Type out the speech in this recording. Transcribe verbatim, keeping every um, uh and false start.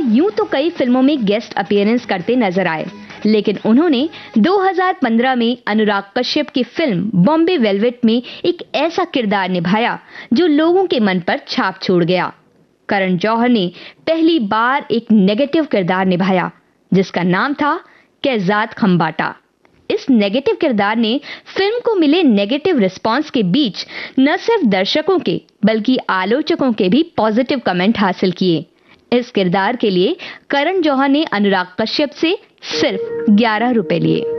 यूं तो कई फिल्मों में गेस्ट अपीयरेंस करते नजर आए, लेकिन उन्होंने दो हज़ार पंद्रह में अनुराग कश्यप की फिल्म बॉम्बे वेलवेट में एक ऐसा किरदार निभाया जो लोगों के मन पर छाप छोड़ गया। करण जौहर ने पहली बार एक नेगेटिव किरदार निभाया जिसका नाम था कैजात खंबाटा। इस नेगेटिव किरदार ने फिल्म को मिले नेगेटिव रिस्पांस के बीच न सिर्फ दर्शकों के बल्कि आलोचकों के भी पॉजिटिव कमेंट हासिल किए। इस किरदार के लिए करण जौहर ने अनुराग कश्यप से सिर्फ ग्यारह रुपए लिए।